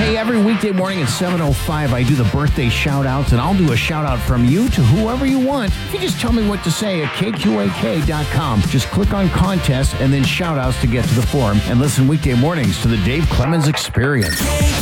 Hey, every weekday morning at 7:05, I do the birthday shout-outs, and I'll do a shout-out from you to whoever you want. If you just tell me what to say at kqak.com, just click on contest and then shout-outs to get to the forum, and listen weekday mornings to the Dave Clemens Experience.